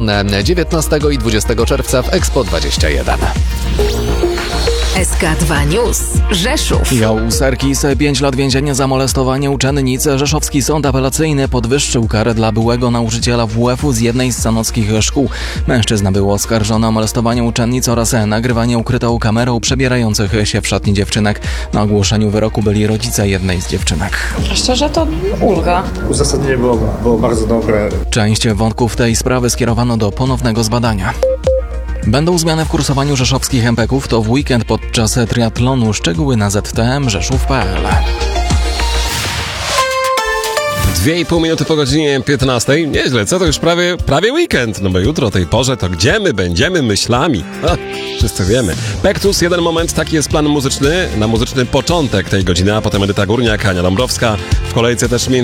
rozgrywane 19 i 20 czerwca w Expo 21. SK2 News. Rzeszów. Joł Serkis, 5 lat więzienia za molestowanie uczennicy. Rzeszowski Sąd Apelacyjny podwyższył karę dla byłego nauczyciela WF-u z jednej z sanockich szkół. Mężczyzna był oskarżony o molestowanie uczennic oraz nagrywanie ukrytą kamerą przebierających się w szatni dziewczynek. Na ogłoszeniu wyroku byli rodzice jednej z dziewczynek. Szczerze to ulga. Uzasadnienie było bardzo dobre. Część wątków tej sprawy skierowano do ponownego zbadania. Będą zmiany w kursowaniu rzeszowskich MPK-ów, to w weekend podczas triatlonu. Szczegóły na ztm-rzeszów.pl. 2,5 minuty po godzinie 15. Nieźle, co to już prawie weekend, no bo jutro o tej porze to gdzie my będziemy myślami? Wszyscy wiemy. Pektus, jeden moment, taki jest plan muzyczny, na muzyczny początek tej godziny, a potem Edyta Górniak, Ania Dąbrowska. W kolejce też